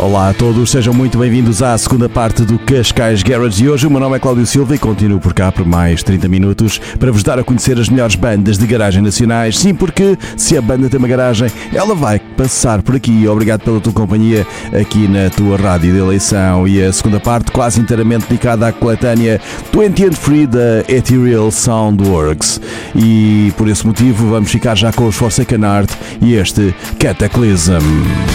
Olá a todos, sejam muito bem-vindos à segunda parte do Cascais Garage de hoje. O meu nome é Cláudio Silva e continuo por cá por mais 30 minutos para vos dar a conhecer as melhores bandas de garagem nacionais. Sim, porque se a banda tem uma garagem, ela vai passar por aqui. Obrigado pela tua companhia aqui na tua rádio de eleição. E a segunda parte quase inteiramente dedicada à coletânea 20 and Free da Ethereal Soundworks. E por esse motivo vamos ficar já com os Forsaken Art e este Cataclysm.